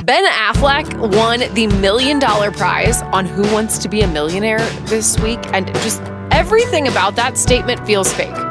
Ben Affleck won the $1 million prize on Who Wants to Be a Millionaire this week, and just everything about that statement feels fake.